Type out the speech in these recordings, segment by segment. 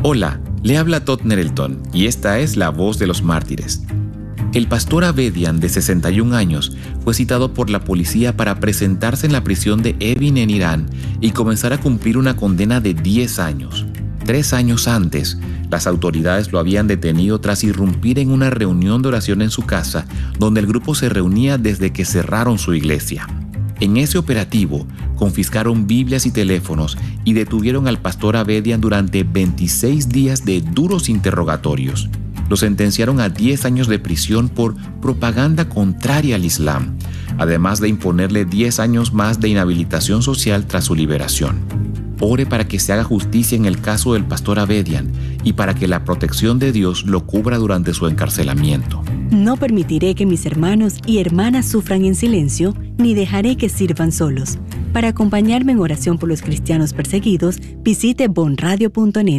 Hola, le habla Todd Nerelton y esta es La Voz de los Mártires. El pastor Abedian, de 61 años, fue citado por la policía para presentarse en la prisión de Evin en Irán y comenzar a cumplir una condena de 10 años. 3 años antes, las autoridades lo habían detenido tras irrumpir en una reunión de oración en su casa, donde el grupo se reunía desde que cerraron su iglesia. En ese operativo, confiscaron Biblias y teléfonos y detuvieron al pastor Abedian durante 26 días de duros interrogatorios. Lo sentenciaron a 10 años de prisión por propaganda contraria al Islam, además de imponerle 10 años más de inhabilitación social tras su liberación. Ore para que se haga justicia en el caso del pastor Abedian y para que la protección de Dios lo cubra durante su encarcelamiento. No permitiré que mis hermanos y hermanas sufran en silencio, ni dejaré que sirvan solos. Para acompañarme en oración por los cristianos perseguidos, visite bonradio.net.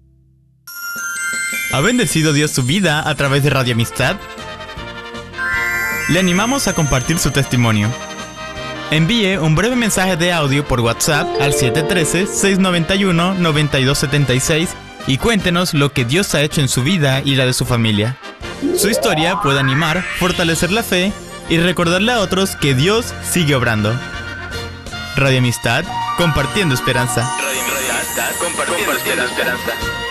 ¿Ha bendecido Dios su vida a través de Radio Amistad? Le animamos a compartir su testimonio. Envíe un breve mensaje de audio por WhatsApp al 713-691-9276 y cuéntenos lo que Dios ha hecho en su vida y la de su familia. Su historia puede animar, fortalecer la fe y recordarle a otros que Dios sigue obrando. Radio Amistad, compartiendo esperanza. Radio Amistad, compartiendo esperanza.